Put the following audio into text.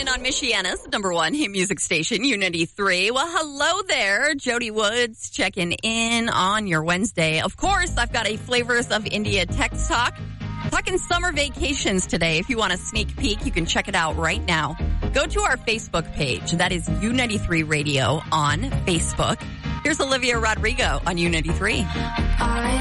in on Michiana's #1 hit music station, U93. Well, hello there. Jody Woods checking in on your Wednesday. Of course, I've got a Flavors of India text talk. Talking summer vacations today. If you want a sneak peek, you can check it out right now. Go to our Facebook page. That is U93 Radio on Facebook. Here's Olivia Rodrigo on U93.